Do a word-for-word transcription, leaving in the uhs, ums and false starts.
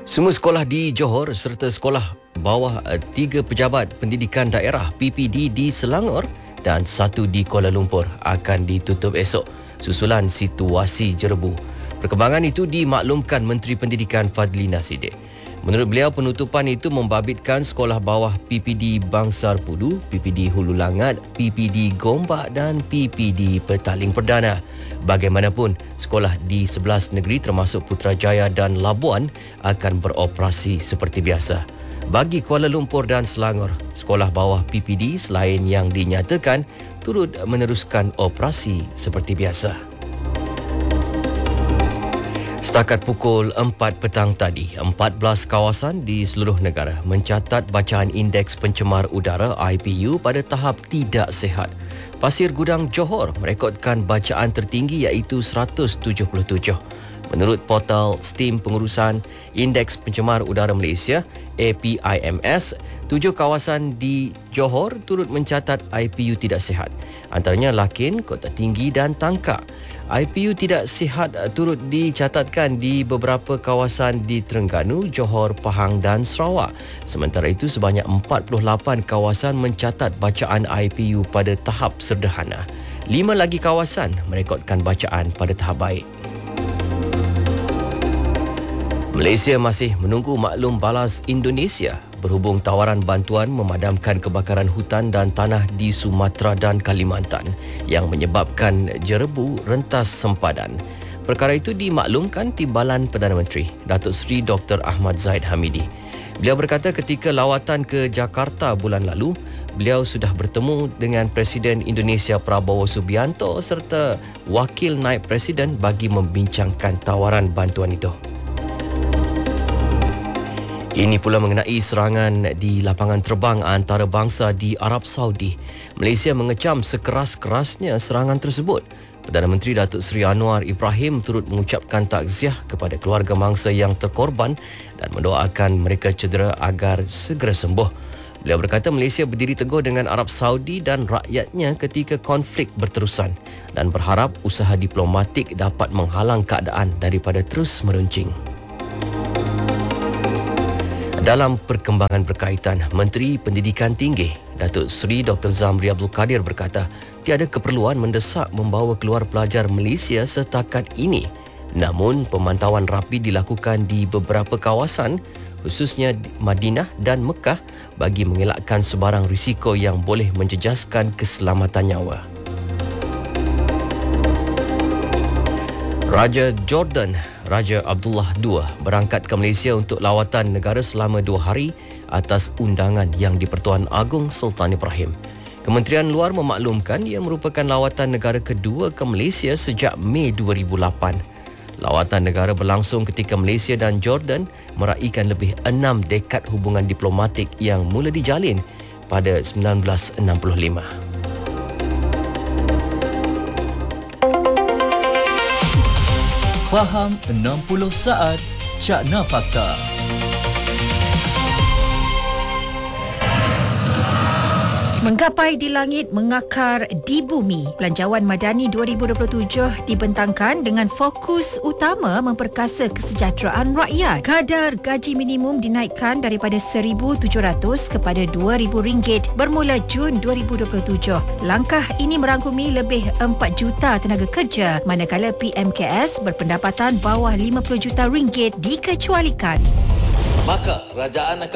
Semua sekolah di Johor serta sekolah bawah tiga pejabat pendidikan daerah P P D di Selangor dan satu di Kuala Lumpur akan ditutup esok susulan situasi jerebu. Perkembangan itu dimaklumkan Menteri Pendidikan Fadlina Siddiq. Menurut beliau, penutupan itu membabitkan sekolah bawah P P D Bangsar Pudu, P P D Hulu Langat, P P D Gombak dan P P D Petaling Perdana. Bagaimanapun, sekolah di sebelas negeri termasuk Putrajaya dan Labuan akan beroperasi seperti biasa. Bagi Kuala Lumpur dan Selangor, sekolah bawah P P D selain yang dinyatakan turut meneruskan operasi seperti biasa. Setakat pukul empat petang tadi, empat belas kawasan di seluruh negara mencatat bacaan Indeks Pencemar Udara I P U pada tahap tidak sihat. Pasir Gudang Johor merekodkan bacaan tertinggi iaitu seratus tujuh puluh tujuh. Menurut portal STEAM Pengurusan Indeks Pencemar Udara Malaysia A P I M S, tujuh kawasan di Johor turut mencatat I P U tidak sihat. Antaranya Lakin, Kota Tinggi dan Tangkak. I P U tidak sihat turut dicatatkan di beberapa kawasan di Terengganu, Johor, Pahang dan Sarawak. Sementara itu, sebanyak empat puluh lapan kawasan mencatat bacaan I P U pada tahap sederhana. Lima lagi kawasan merekodkan bacaan pada tahap baik. Malaysia masih menunggu maklum balas Indonesia berhubung tawaran bantuan memadamkan kebakaran hutan dan tanah di Sumatera dan Kalimantan yang menyebabkan jerebu rentas sempadan. Perkara itu dimaklumkan Timbalan Perdana Menteri, Datuk Seri Doktor Ahmad Zahid Hamidi. Beliau berkata ketika lawatan ke Jakarta bulan lalu, beliau sudah bertemu dengan Presiden Indonesia Prabowo Subianto serta Wakil Naib Presiden bagi membincangkan tawaran bantuan itu. Ini pula mengenai serangan di lapangan terbang antarabangsa di Arab Saudi. Malaysia mengecam sekeras-kerasnya serangan tersebut. Perdana Menteri Datuk Seri Anwar Ibrahim turut mengucapkan takziah kepada keluarga mangsa yang terkorban dan mendoakan mereka cedera agar segera sembuh. Beliau berkata Malaysia berdiri teguh dengan Arab Saudi dan rakyatnya ketika konflik berterusan dan berharap usaha diplomatik dapat menghalang keadaan daripada terus meruncing. Dalam perkembangan berkaitan, Menteri Pendidikan Tinggi Datuk Seri Doktor Zamri Abdul Kadir berkata tiada keperluan mendesak membawa keluar pelajar Malaysia setakat ini. Namun, pemantauan rapi dilakukan di beberapa kawasan, khususnya di Madinah dan Mekah bagi mengelakkan sebarang risiko yang boleh menjejaskan keselamatan nyawa. Raja Jordan Raja Abdullah kedua berangkat ke Malaysia untuk lawatan negara selama dua hari atas undangan yang di-Pertuan Agong Sultan Ibrahim. Kementerian Luar memaklumkan ia merupakan lawatan negara kedua ke Malaysia sejak Mei dua ribu lapan. Lawatan negara berlangsung ketika Malaysia dan Jordan meraihkan lebih enam dekad hubungan diplomatik yang mula dijalin pada sembilan belas enam puluh lima. Faham enam puluh saat Cakna Fakta. Menggapai di langit, mengakar di bumi. Belanjawan Madani dua ribu dua puluh tujuh dibentangkan dengan fokus utama memperkasa kesejahteraan rakyat. Kadar gaji minimum dinaikkan daripada seribu tujuh ratus kepada dua ribu ringgit bermula Jun dua ribu dua puluh tujuh. Langkah ini merangkumi lebih empat juta tenaga kerja, manakala P M K S berpendapatan bawah lima puluh juta ringgit dikecualikan. Maka kerajaan akan